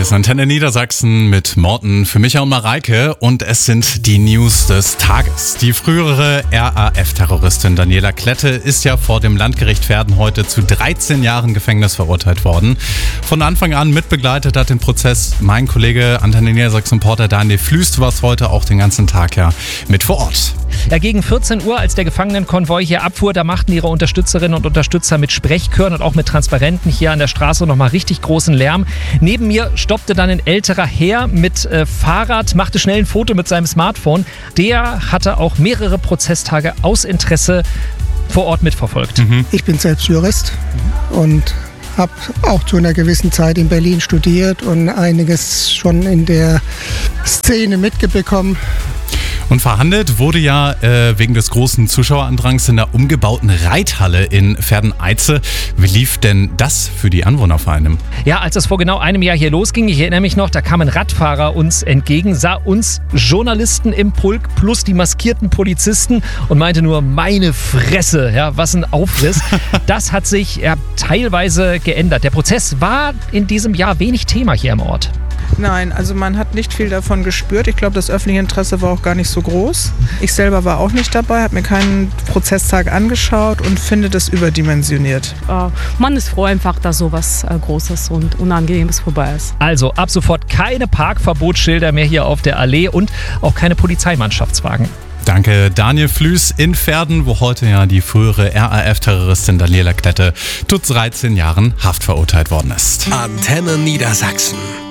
Hier ist Antenne Niedersachsen mit Morten für Micha und Mareike und es sind die News des Tages. Die frühere RAF-Terroristin Daniela Klette ist ja vor dem Landgericht Verden heute zu 13 Jahren Gefängnis verurteilt worden. Von Anfang an mitbegleitet hat den Prozess mein Kollege Antenne Niedersachsen-Reporter Daniel Flüß, du warst heute auch den ganzen Tag ja mit vor Ort. Ja, gegen 14 Uhr, als der Gefangenenkonvoi hier abfuhr, da machten ihre Unterstützerinnen und Unterstützer mit Sprechchören und auch mit Transparenten hier an der Straße nochmal richtig großen Lärm. Neben mir stoppte dann ein älterer Herr mit Fahrrad, machte schnell ein Foto mit seinem Smartphone. Der hatte auch mehrere Prozesstage aus Interesse vor Ort mitverfolgt. Ich bin selbst Jurist und habe auch zu einer gewissen Zeit in Berlin studiert und einiges schon in der Szene mitbekommen. Und verhandelt wurde ja wegen des großen Zuschauerandrangs in der umgebauten Reithalle in Verden-Eize. Wie lief denn das für die Anwohner vor allem? Ja, als es vor genau einem Jahr hier losging, ich erinnere mich noch, da kam ein Radfahrer uns entgegen, sah uns Journalisten im Pulk plus die maskierten Polizisten und meinte nur, meine Fresse, ja, was ein Aufriss. Das hat sich ja teilweise geändert. Der Prozess war in diesem Jahr wenig Thema hier im Ort. Nein, also man hat nicht viel davon gespürt. Ich glaube, das öffentliche Interesse war auch gar nicht so groß. Ich selber war auch nicht dabei, habe mir keinen Prozesstag angeschaut und finde das überdimensioniert. Man ist froh einfach, dass sowas Großes und Unangenehmes vorbei ist. Also ab sofort keine Parkverbotsschilder mehr hier auf der Allee und auch keine Polizeimannschaftswagen. Danke Daniel Flüß in Verden, wo heute ja die frühere RAF-Terroristin Daniela Klette zu 13 Jahren Haft verurteilt worden ist. Antenne Niedersachsen.